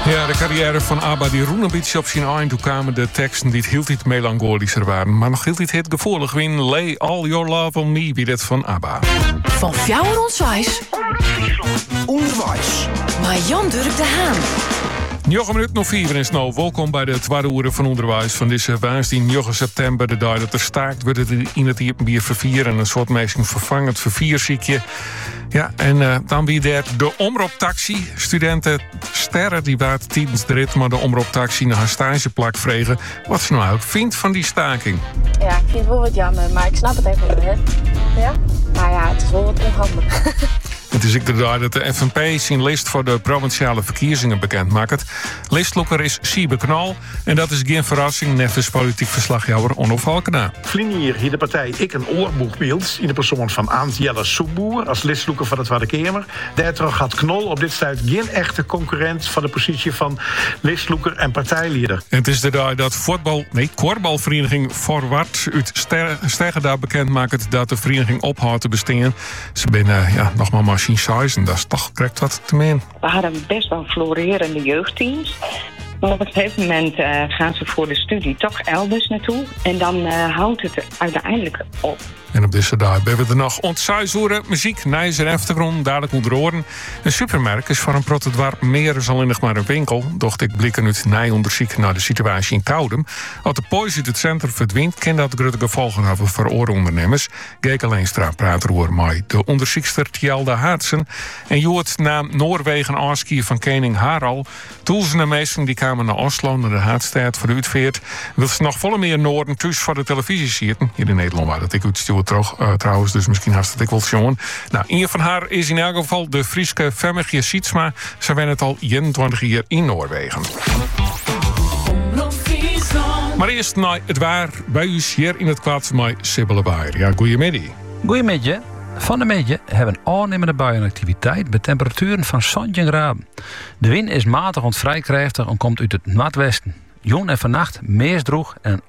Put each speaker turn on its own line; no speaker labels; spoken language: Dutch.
Ja, de carrière van ABBA die roen een beetje op zijn eind. Toen kwamen de teksten die het heel iets melancholischer waren. Maar nog heel iets het gevoelig win. Lay all your love on me, wie dat van ABBA.
Van fjouwer ontwijs.
Onderwijs.
Maar Jan Durk de Haan.
9 minuten nog 4 is nou. Welkom bij de tweede uur van onderwijs van deze woensdag 9 september. De dag dat er staakt wordt het in het hier weer vervieren. Een soort meesting vervangend vervierziekje. Ja, en dan weer daar de omroeptaxi. Studenten sterren die waren tijdens de rit, maar de omroeptaxi naar haar stageplak vregen. Wat ze nou eigenlijk vindt van die staking.
Ja, ik vind het wel wat jammer, maar ik snap het even wel, hè. Ja? Maar ja, het is wel wat onhandig.
Het is ook de dag dat de FNP zijn lijst voor de provinciale verkiezingen bekend maakt. Listloeker is Siebe Knal en dat is geen verrassing, nevens politiek verslagjouwer Onno Valkena.
Vlinier hier de partij Ik een oorboeg beeld in de persoon van Aant-Jelle Soekboer als listloeker van de Tweede Kamer. Daardoor gaat Knol op dit stuit geen echte concurrent van de positie van listloeker en partijleider.
En het is de dag dat korfbalvereniging Forward uit Stegeda bekend maakt dat de vereniging ophoudt te bestaan. Ze binnen nog maar machine size en dat is toch correct wat te meen.
We hadden best wel florerende jeugdteams. Maar op een gegeven moment gaan ze voor de studie toch elders naartoe. En dan houdt het uiteindelijk op.
En op deze dag hebben we er nog ontzuizoeren, muziek, nijs en achtergrond, dadelijk onder oren. Een supermerk is voor een protodwarp meer dan alleen nog maar een winkel. Doch ik blikken uit nijonderzoek naar de situatie in Koudem. Als de pois uit het centrum verdwijnt, kan dat grote gevolgen hebben voor oorondernemers. Geek Alleenstra praat erover met de onderzoekster Tjelda Haartsen. En joert na Noorwegen aanskiën van koning Harald. Duizenden mensen die kwamen naar Oslo, naar de Haardstad voor de uitveert. Wil ze nog volle meer Noorden thuis voor de televisie zitten. Hier in Nederland waar dat ik uitstuur trouwens, dus misschien haast het ik wel jongen. Nou, een van haar is in elk geval de Frieske Femmigje Sietsma. Ze zijn het al 21 jaar in Noorwegen. Maar eerst naar het waar bij u hier in het kwad met Sibylle Bayer. Ja, goeiemiddag.
Goeiemiddag. Van de middag hebben we aannemende buienactiviteit bij temperaturen van 17 graden. De wind is matig en vrij krachtig en komt uit het noordwesten. Jong en vannacht meest droog en een